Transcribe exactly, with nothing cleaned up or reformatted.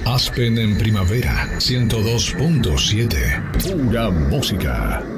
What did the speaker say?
Aspen en primavera, ciento dos punto siete. Pura música.